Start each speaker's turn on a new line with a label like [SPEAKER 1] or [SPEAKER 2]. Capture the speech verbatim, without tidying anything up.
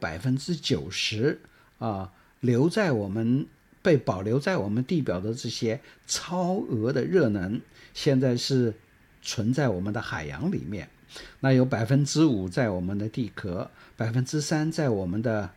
[SPEAKER 1] 百分之九十啊留在我们被保留在我们地表的这些超额的热能，现在是存在我们的海洋里面。那有百分之五在我们的地壳，百分之三在我们的